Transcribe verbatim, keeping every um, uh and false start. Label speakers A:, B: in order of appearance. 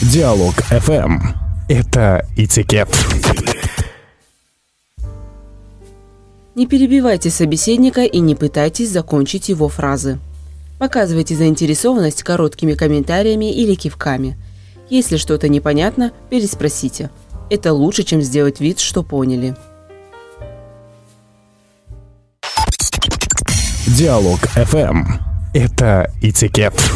A: Диалог эф эм. Это этикет.
B: Не перебивайте собеседника и не пытайтесь закончить его фразы. Показывайте заинтересованность короткими комментариями или кивками. Если что-то непонятно, переспросите. Это лучше, чем сделать вид, что поняли.
A: Диалог эф эм. Это этикет.